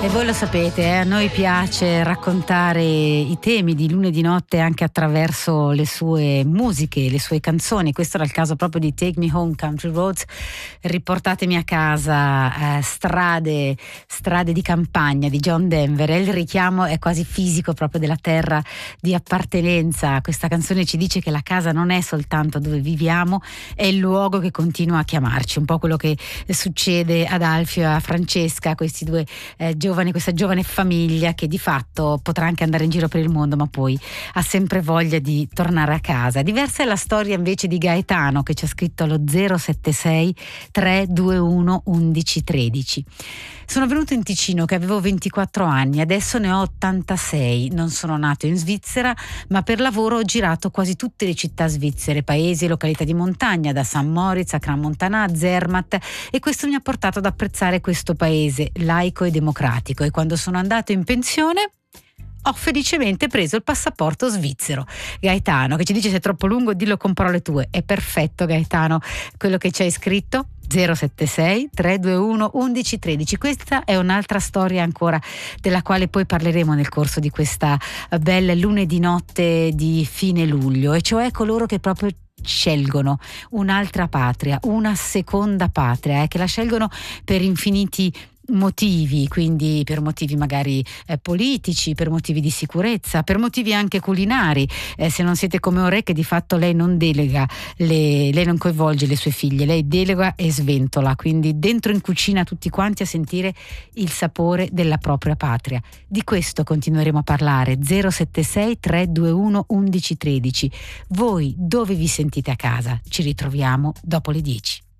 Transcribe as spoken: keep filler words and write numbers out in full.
E voi lo sapete, eh? A noi piace raccontare i temi di Lunedì Notte anche attraverso le sue musiche, le sue canzoni. Questo era il caso proprio di Take Me Home Country Roads, riportatemi a casa, eh, strade, strade di campagna di John Denver. E il richiamo è quasi fisico proprio della terra di appartenenza. Questa canzone ci dice che la casa non è soltanto dove viviamo, è il luogo che continua a chiamarci, un po' quello che succede ad Alfio e a Francesca, questi due eh, giovani, questa giovane famiglia che di fatto potrà anche andare in giro per il mondo, ma poi ha sempre voglia di tornare a casa. Diversa è la storia invece di Gaetano, che ci ha scritto allo zero sette sei tre due uno undici tredici. Sono venuto in Ticino che avevo ventiquattro anni, adesso ne ho ottantasei. Non sono nato in Svizzera, ma per lavoro ho girato quasi tutte le città svizzere, paesi e località di montagna, da San Moritz a Crans-Montana a Zermatt, e questo mi ha portato ad apprezzare questo paese laico e democratico. E quando sono andato in pensione ho felicemente preso il passaporto svizzero. Gaetano, che ci dice: se è troppo lungo dillo con parole tue. È perfetto, Gaetano, quello che ci hai scritto. zero sette sei tre due uno undici tredici. Questa è un'altra storia ancora, della quale poi parleremo nel corso di questa bella lunedì notte di fine luglio, e cioè coloro che proprio scelgono un'altra patria, una seconda patria, eh, che la scelgono per infiniti motivi, quindi per motivi magari eh, politici, per motivi di sicurezza, per motivi anche culinari. Eh, se non siete come Ore, che di fatto lei non delega, le, lei non coinvolge le sue figlie, lei delega e sventola, quindi dentro in cucina tutti quanti a sentire il sapore della propria patria. Di questo continueremo a parlare. Zero sette sei tre due uno undici tredici. Voi dove vi sentite a casa? Ci ritroviamo dopo le dieci.